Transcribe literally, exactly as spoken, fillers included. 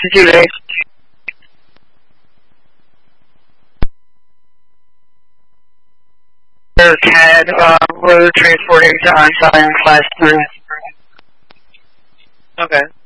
two days. C A D, uh, we're transporting to Einstein class three. Okay.